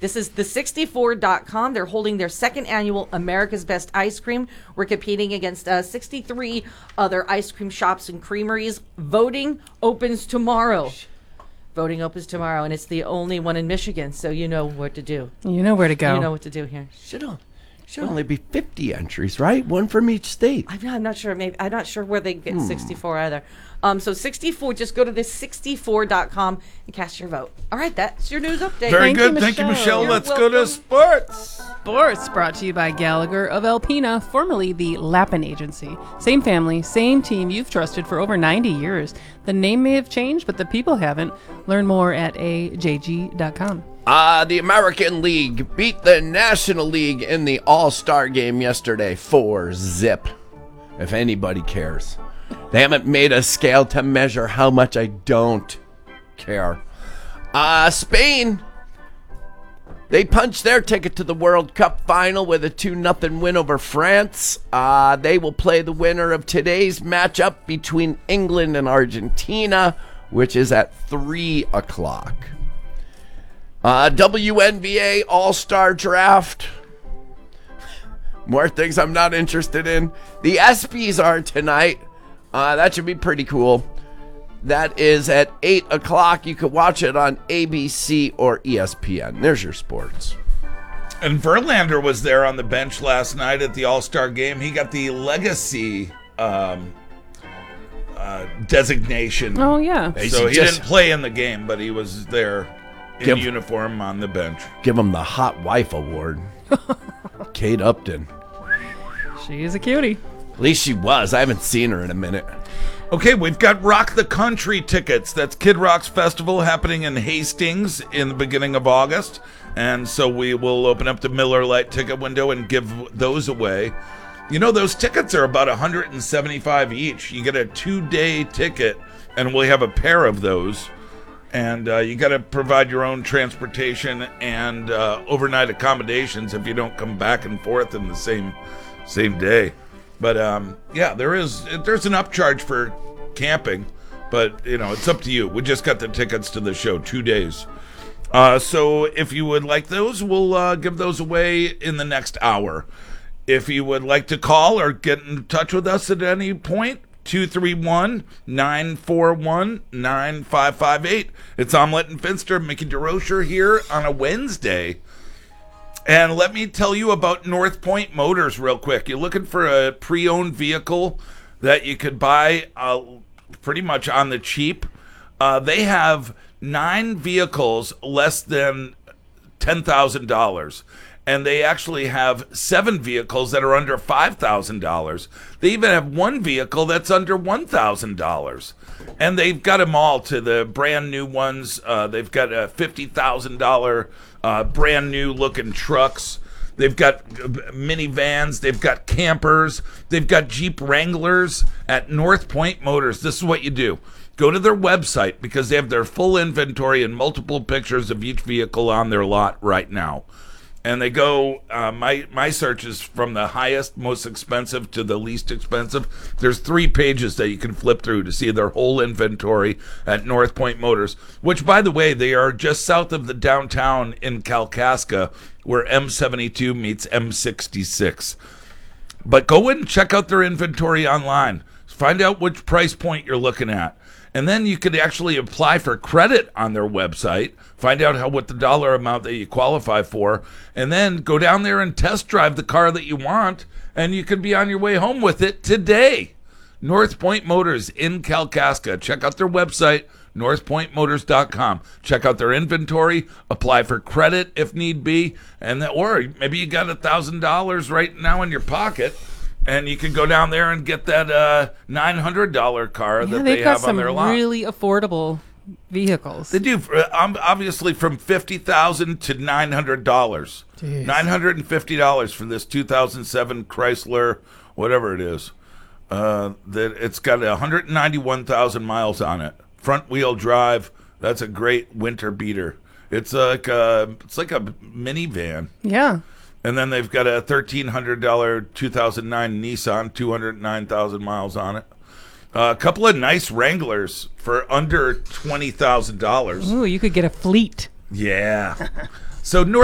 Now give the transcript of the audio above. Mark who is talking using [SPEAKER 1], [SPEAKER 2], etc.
[SPEAKER 1] This is the64.com. They're holding their second annual America's Best Ice Cream. We're competing against 63 other ice cream shops and creameries. Voting opens tomorrow. And it's the only one in Michigan, so you know what to do.
[SPEAKER 2] You know where to go.
[SPEAKER 1] You know what to do here.
[SPEAKER 3] Should only be 50 entries, right? One from each state.
[SPEAKER 1] I'm not sure. Maybe I'm not sure where they get 64 either. So 64. Just go to this64.com and cast your vote. All right, that's your news update.
[SPEAKER 4] Very
[SPEAKER 2] Thank
[SPEAKER 4] good.
[SPEAKER 2] you,
[SPEAKER 4] Thank you, Michelle.
[SPEAKER 1] You're
[SPEAKER 4] Let's go to
[SPEAKER 1] welcome.
[SPEAKER 4] sports.
[SPEAKER 2] Sports brought to you by Gallagher of Alpena, formerly the Lappin Agency. Same family, same team you've trusted for over 90 years. The name may have changed, but the people haven't. Learn more at ajg.com.
[SPEAKER 3] The American League beat the National League in the All-Star game yesterday 4-0, if anybody cares. They haven't made a scale to measure how much I don't care. Spain, they punched their ticket to the World Cup final with a 2-0 win over France. They will play the winner of today's matchup between England and Argentina, which is at 3 o'clock. WNBA All-Star Draft. More things I'm not interested in. The ESPYs are tonight. That should be pretty cool. That is at 8 o'clock. You can watch it on ABC or ESPN. There's your sports.
[SPEAKER 4] And Verlander was there on the bench last night at the All-Star game. He got the legacy designation.
[SPEAKER 2] Oh, yeah.
[SPEAKER 4] So he didn't play in the game, but he was there in
[SPEAKER 3] Give-
[SPEAKER 4] uniform on the bench.
[SPEAKER 3] Give him the Hot Wife Award. Kate Upton.
[SPEAKER 2] She is a cutie.
[SPEAKER 3] At least she was. I haven't seen her in a minute.
[SPEAKER 4] Okay, we've got Rock the Country tickets. That's Kid Rock's festival happening in Hastings in the beginning of August. And so we will open up the Miller Lite ticket window and give those away. You know, those tickets are about $175 each. You get a 2-day ticket, and we have a pair of those. And you got to provide your own transportation and overnight accommodations if you don't come back and forth in the same day. But yeah, there's an upcharge for camping, but you know, it's up to you. We just got the tickets to the show, 2 days. So if you would like those, we'll give those away in the next hour. If you would like to call or get in touch with us at any point, 231-941-9558. It's Omelette and Finster, Mickey DeRocher here on a Wednesday. And let me tell you about North Point Motors real quick. You're looking for a pre-owned vehicle that you could buy pretty much on the cheap. They have 9 vehicles less than $10,000. And they actually have 7 vehicles that are under $5,000. They even have 1 vehicle that's under $1,000. And they've got them all to the brand new ones. They've got a $50,000 brand new looking trucks. They've got minivans. They've got campers. They've got Jeep Wranglers at North Point Motors. This is what you do. Go to their website because they have their full inventory and multiple pictures of each vehicle on their lot right now. And they go, my search is from the highest, most expensive to the least expensive. There's 3 pages that you can flip through to see their whole inventory at North Point Motors, which, by the way, they are just south of the downtown in Kalkaska, where M72 meets M66. But go in and check out their inventory online. Find out which price point you're looking at. And then you could actually apply for credit on their website, find out what the dollar amount that you qualify for, and then go down there and test drive the car that you want, and you could be on your way home with it today. North Point Motors in Kalkaska. Check out their website, northpointmotors.com. Check out their inventory, apply for credit if need be, or maybe you got $1,000 right now in your pocket. And you can go down there and get that $900 car that they have on their lot.
[SPEAKER 2] They've got some really affordable vehicles.
[SPEAKER 4] They do, obviously, from $50,000 to $900.
[SPEAKER 2] Jeez.
[SPEAKER 4] $950 for this 2007 Chrysler, whatever it is. That it's got 191,000 miles on it. Front wheel drive. That's a great winter beater. It's like a minivan.
[SPEAKER 2] Yeah.
[SPEAKER 4] And then they've got a $1,300 2009 Nissan, 209,000 miles on it. A couple of nice Wranglers for under $20,000.
[SPEAKER 2] Ooh, you could get a fleet.
[SPEAKER 4] Yeah. So